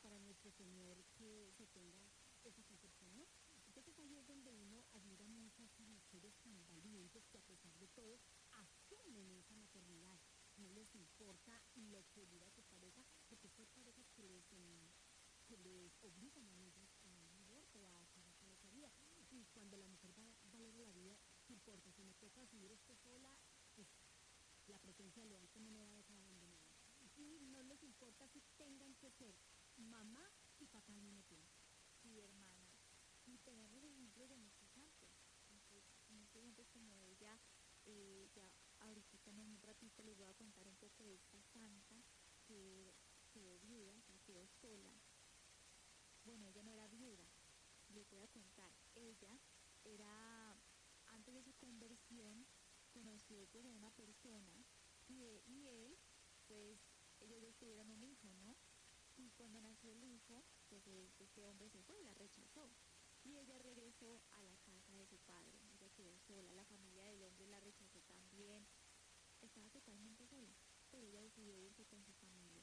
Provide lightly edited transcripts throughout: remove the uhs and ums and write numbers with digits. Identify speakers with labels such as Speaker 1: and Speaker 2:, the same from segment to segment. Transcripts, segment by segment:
Speaker 1: para nuestro Señor que se tenga esa concepción, ¿no? Entonces ahí es donde uno admira mucho a estas mujeres tan valientes que a pesar de todo asumen esa maternidad. No les importa lo que diga su pareja, porque es que hay parejas que les obligan a ellos a un aborto, a acabar con esa vida. Y cuando la mujer valora la vida, ¿qué importa? Si me toca subir esto sola, pues la presencia de lo alto no me va a dejar abandonada. Y no les importa si tengan que ser mamá y papá al mismo tiempo.
Speaker 2: Sí, hermana. Y tenemos ejemplos de muchos santos, muchos ejemplos como ella. Ya ahorita en un ratito les voy a contar un poco de esta santa que quedó viuda, o sea, quedó sola. Bueno, ella no era viuda, les voy a contar. Ella era, antes de su conversión, conoció pues a una persona y él, pues ellos dos tuvieron un hijo, ¿no? Y cuando nació el hijo, pues este hombre se fue, la rechazó. Y ella regresó a la casa de su padre. Ella quedó sola, la familia del hombre la rechazó también. Estaba totalmente sola, pero ella decidió irse con su familia.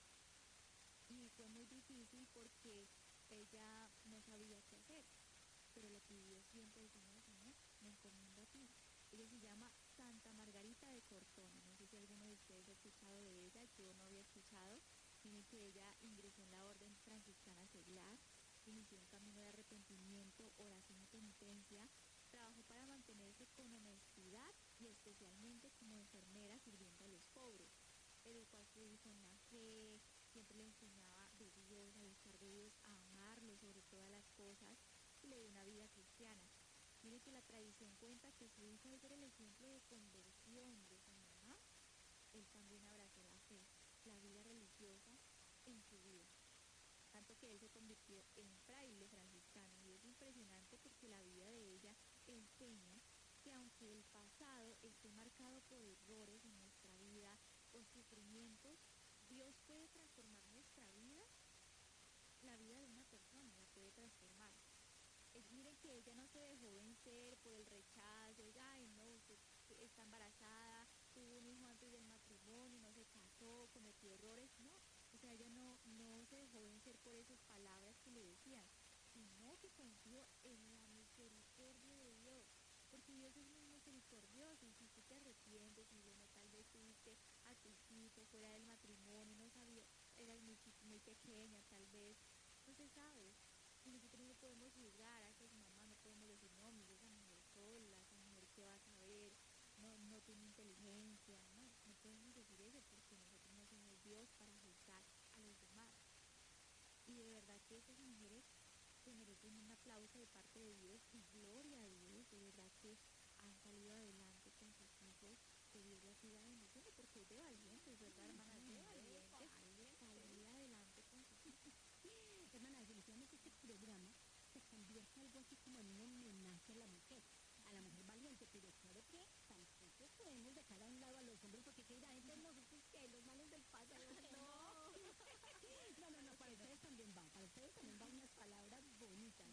Speaker 2: Y fue muy difícil porque ella no sabía qué hacer, pero le pidió siempre al Señor: Señor, me encomiendo a ti. Ella se llama Santa Margarita de Cortona. No sé si alguno de ustedes ha escuchado de ella, yo no había escuchado. Miren que ella ingresó en la orden franciscana seglar, inició un camino de arrepentimiento, oración y penitencia, trabajó para mantenerse con honestidad y especialmente como enfermera sirviendo a los pobres. Educó a su hijo en la fe, siempre le enseñaba de Dios, a buscar de Dios, a amarlo sobre todas las cosas y le dio una vida cristiana. Mire que la tradición cuenta que su hijo, al ver el ejemplo de conversión de su mamá, él también abrazó la fe, la vida religiosa en su vida. Tanto que él se convirtió en fraile franciscano y es impresionante porque la vida de ella enseña que aunque el pasado esté marcado por errores en nuestra vida o sufrimientos, Dios puede transformar nuestra vida, la vida de una persona, la puede transformar. Miren que ella no se dejó vencer por el rechazo, ay no, usted está embarazada, tuvo un hijo antes del matrimonio, no se casó, cometió errores, no, o sea, ella no se dejó vencer por esas palabras que le decían, sino que confió en la misericordia de Dios, porque Dios es muy misericordioso y si tú te arrepientes y bueno, tal vez tuviste a tu hijito fuera del matrimonio, no sabía, eras muy pequeña tal vez, no se sabe. Y nosotros no podemos juzgar a esas mamás, no podemos decir, no, mire esa mujer sola, esa mujer que va a saber, no tiene inteligencia, no podemos decir eso porque nosotros no somos Dios para juzgar a los demás. Y de verdad que esas mujeres se merecen un aplauso de parte de Dios y gloria a Dios, de verdad que han salido adelante con sus hijos, que Dios las siga bendiciendo porque es de valientes, ¿verdad, hermana? Es de
Speaker 1: De
Speaker 2: valientes
Speaker 1: valientes.
Speaker 2: salir adelante con sus hijos.
Speaker 1: Hermana, definitivamente este programa se convierte algo así como en un homenaje a la mujer valiente, pero claro que tampoco podemos dejar a un lado a los hombres porque qué dirán entonces nosotros que los males del pasado, que no.
Speaker 2: No,
Speaker 1: No, no, no,
Speaker 2: claro
Speaker 1: para
Speaker 2: que no.
Speaker 1: ustedes también va, para ustedes también van unas palabras bonitas.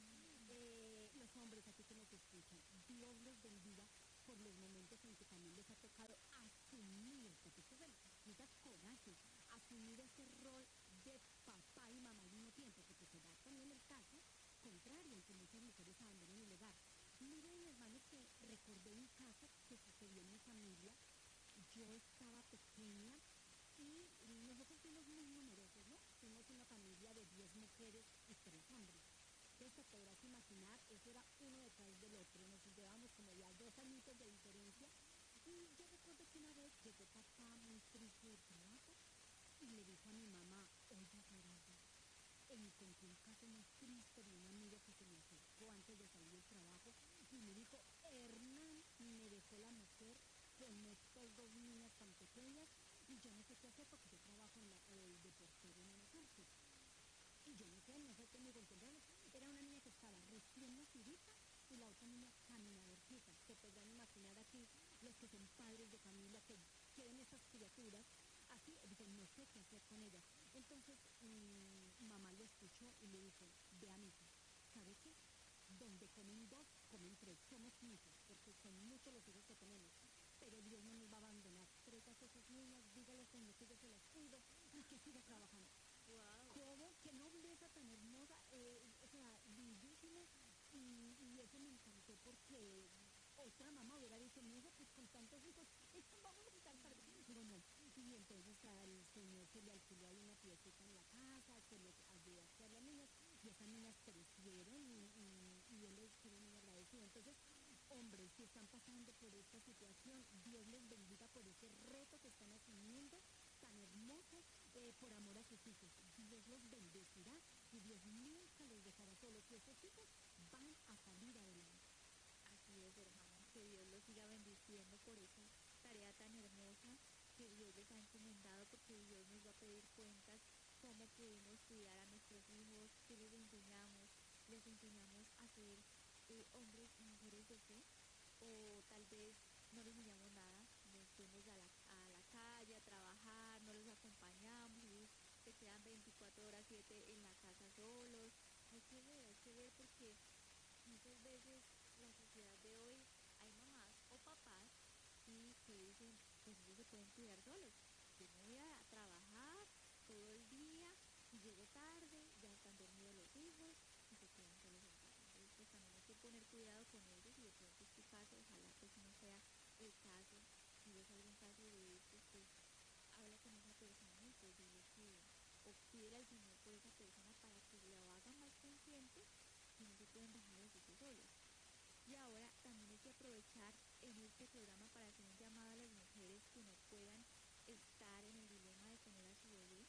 Speaker 1: Los hombres aquí que nos escuchan, Dios los bendiga por los momentos en que también les ha tocado asumir, porque esto se necesita coraje, asumir ese rol de papá y mamá al mismo tiempo, porque se da también el caso contrario en que muchas mujeres abandonan el hogar. Miren, hermanos, que recordé un caso que sucedió en mi familia. Yo estaba pequeña y nosotros fuimos muy numerosos, ¿no? Fuimos una familia de 10 mujeres y 3 hombres. Entonces te podrás imaginar, eso era uno detrás del otro, nos llevábamos como de a 2 añitos de diferencia. Y yo recuerdo que una vez llegó papá muy triste del trabajo y le dijo a mi mamá, oiga Geralda, encontré un caso muy triste de un amigo que se me acercó antes de salir del trabajo y me dijo, Hernán me dejó la mujer con estas 2 niñas tan pequeñas y yo no sé qué hacer porque yo trabajo de portero en una cárcel. Y yo no sé qué me dijo, encontrarlos. Era una niña que estaba recién nacidita y la otra niña caminadorcita. Se podrán imaginar aquí los que son padres de familia que quieren estas criaturas. Así, dicen, no sé qué hacer con ellas. Entonces, mamá lo escuchó y le dijo, vea, mija, ¿sabe qué? Donde comen dos, comen tres. Somos muchos, porque son muchos los hijos que tenemos. Pero Dios no nos va a abandonar. Tráigase a esas niñas, dígale al Señor que yo se las cuido y que siga trabajando.
Speaker 2: Wow.
Speaker 1: ¿Cómo? ¿Qué nobleza tan
Speaker 2: cuidar a nuestros hijos, qué les enseñamos a ser hombres y mujeres de fe, o tal vez no les enseñamos nada, nos fuimos a la calle a trabajar, no los acompañamos, ellos se quedan 24 horas 7 en la casa solos. Hay que ver porque muchas veces la sociedad de hoy hay mamás o papás, sí, que dicen, pues ellos se pueden cuidar solos. Yo me voy a trabajar todo el día y llego tarde, ya están dormidos los hijos y se quedan solos en casa. Entonces, pues también hay que poner cuidado con ellos y de pronto es tu caso, ojalá pues no sea el caso. Si ves algún caso de estos, pues habla con esa persona y pues dile que, o pídele al Señor por esa persona para que lo haga más consciente que no se pueden dejar a los hijos solos. Y ahora también hay que aprovechar en este programa para hacer un llamado a las mujeres que no puedan estar en el dilema de tener a su bebé,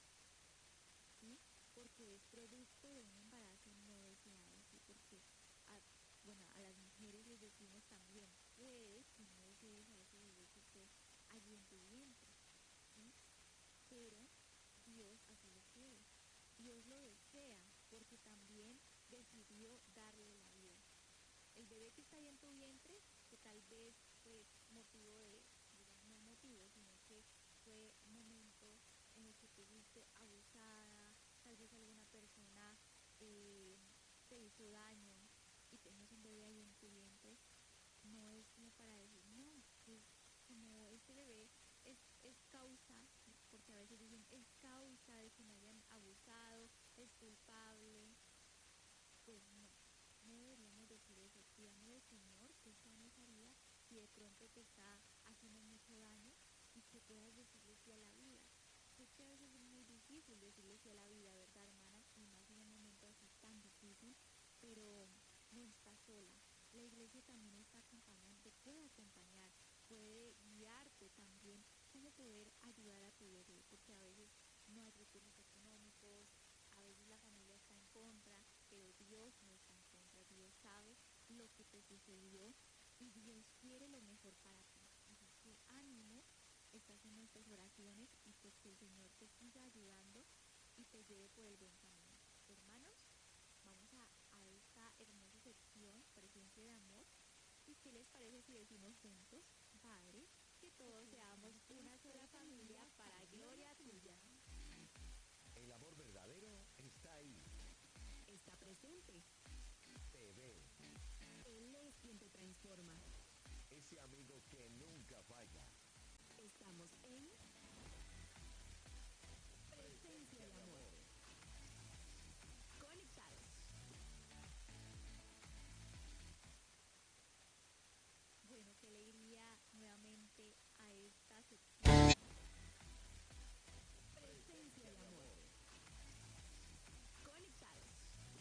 Speaker 2: ¿sí? Porque es producto de un embarazo no deseado, ¿sí? Porque, a, bueno, a las mujeres les decimos también, puede que no desees a ese bebé que esté allí en tu vientre, ¿sí? Pero Dios así lo quiere. Dios lo desea porque también decidió darle la vida. El bebé que está ahí en tu vientre, que tal vez fue motivo de, digamos, no motivo, sino que fue momento en el que tú fuiste abusada, tal vez alguna persona eh, te hizo daño y tengas un bebé ahí en tu vientre, no es como para decir, no, pues como este bebé es causa, porque a veces dicen, es causa de que me hayan abusado, es culpable, pues no deberíamos decir eso. Pidámosle al Señor que sane esa herida si de pronto te está haciendo mucho daño y que puedas decirle sí a la vida. Sé que a veces es muy difícil decirle sí a la vida, ¿verdad, hermana? Y más en un momento así tan difícil, pero no estás sola. La iglesia también está acompañando, te puede acompañar, puede guiarte también cómo poder ayudar a tu bebé, porque a veces no hay recursos económicos, a veces la familia está en contra, pero Dios no está en contra. Dios sabe lo que te sucedió y Dios quiere lo mejor para ti. Así que ánimo, estás en nuestras oraciones y pues que el Señor te siga ayudando y te lleve por el buen camino. Hermanos, vamos a esta hermosa sección, presencia de amor. ¿Y qué les parece si decimos juntos, Padre, que
Speaker 1: Que
Speaker 2: todos
Speaker 1: todos
Speaker 2: seamos
Speaker 1: seamos una
Speaker 2: una
Speaker 1: sola
Speaker 2: sola familia
Speaker 1: familia
Speaker 2: para
Speaker 1: para gloria
Speaker 2: gloria
Speaker 1: tuya?
Speaker 2: tuya?